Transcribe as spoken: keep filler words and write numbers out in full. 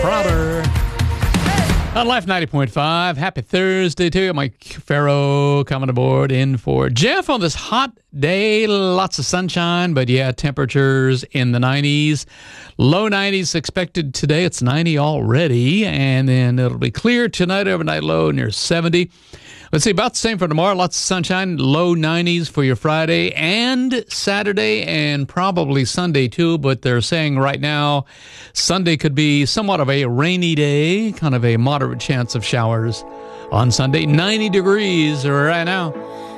Prouder. On Life ninety point five, happy Thursday to you. Mike Farrow coming aboard in for Jeff on this hot day. Lots of sunshine, but yeah, temperatures in the nineties. Low nineties expected today. It's ninety already, and then it'll be clear tonight, overnight low near seventy. Let's see, about the same for tomorrow. Lots of sunshine, low nineties for your Friday and Saturday and probably Sunday too, but they're saying right now Sunday could be somewhat of a rainy day, kind of a moderate chance of showers on Sunday. ninety degrees right now.